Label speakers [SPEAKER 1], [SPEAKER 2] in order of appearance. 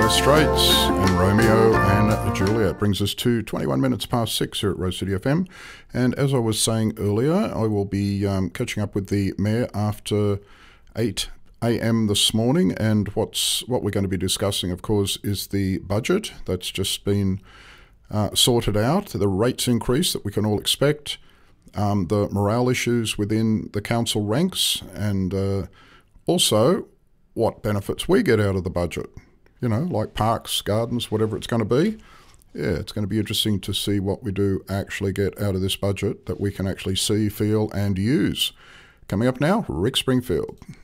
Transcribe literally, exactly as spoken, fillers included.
[SPEAKER 1] Straits and Romeo and Juliet brings us to twenty-one minutes past six here at Rose City F M. And as I was saying earlier, I will be um, catching up with the Mayor after eight a m this morning. And what's what we're going to be discussing, of course, is the budget that's just been uh, sorted out, the rates increase that we can all expect, um, the morale issues within the council ranks, and uh, also what benefits we get out of the budget. You know, like parks, gardens, whatever it's going to be. Yeah, it's going to be interesting to see what we do actually get out of this budget that we can actually see, feel and use. Coming up now, Rick Springfield.